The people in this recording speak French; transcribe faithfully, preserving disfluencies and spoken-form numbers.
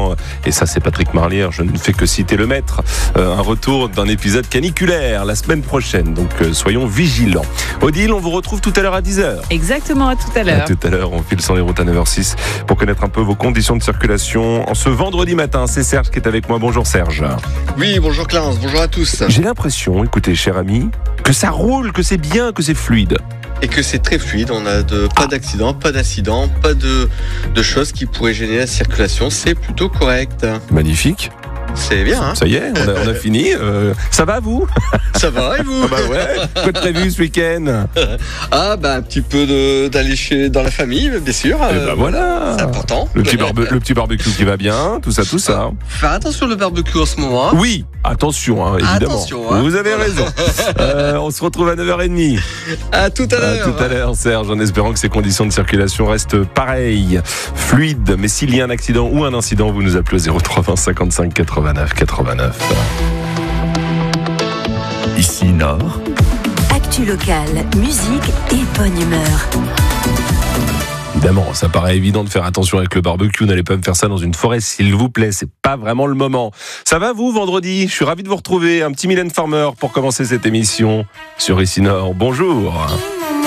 également, et ça c'est Patrick Marlière, je ne fais que citer le maître, euh, un retour d'un épisode caniculaire la semaine prochaine, donc euh, soyons vigilants. Odile, on vous retrouve tout à l'heure à dix heures. Exactement, à tout à l'heure. À tout à l'heure, on file sur les routes à neuf heures six pour connaître un peu vos conditions de circulation en ce vendredi matin. C'est Serge qui est avec moi. Bonjour Serge. Oui, bonjour Clarence, bonjour à tous. J'ai l'impression, écoutez cher ami, que ça roule, que c'est bien, que c'est fluide. Et que c'est très fluide, on a de, pas d'accident, pas d'incident, pas de, de choses qui pourraient gêner la circulation, c'est plutôt correct. Magnifique. C'est bien, hein. Ça y est, on a, on a fini. Euh, ça va vous? Ça va et vous? Ah bah ouais. Quoi de prévu ce week-end? Ah bah un petit peu de, d'aller chez, dans la famille, bien sûr. Et bah voilà. C'est important. Le petit, barbe, le petit barbecue qui va bien, tout ça, tout ça. Faire attention le barbecue en ce moment. Hein. Oui, attention, hein, évidemment. Attention, hein. Vous avez raison. euh, on se retrouve à neuf heures trente. À tout à l'heure. À tout à l'heure, Serge, en espérant que ces conditions de circulation restent pareilles, fluides. Mais s'il y a un accident ou un incident, vous nous appelez au zéro trois vingt cinquante-cinq quatre-vingt-neuf quatre-vingt-neuf. Ici Nord. Actu locale, musique et bonne humeur. Évidemment, ça paraît évident de faire attention avec le barbecue. N'allez pas me faire ça dans une forêt, s'il vous plaît. C'est pas vraiment le moment. Ça va vous, vendredi? Je suis ravi de vous retrouver. Un petit Mylène Farmer pour commencer cette émission sur Ici Nord. Bonjour.